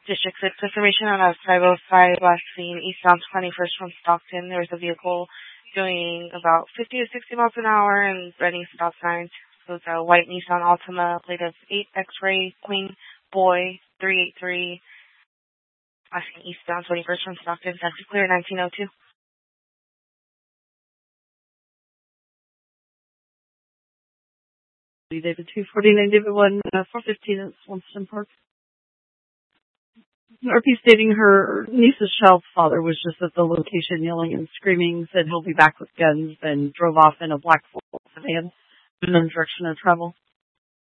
District 6 information on a 505 last seen eastbound 21st from Stockton. There was a vehicle doing about 50 to 60 miles an hour and running stop signs. It was a white Nissan Altima, plate of 8 X-ray Queen Boy 383, last seen eastbound 21st from Stockton. Taxi clear 1902. David 249, David 1, 415 at Swanston Park. RP stating her niece's child's father was just at the location yelling and screaming, said he'll be back with guns, then drove off in a black Ford sedan in no direction of travel.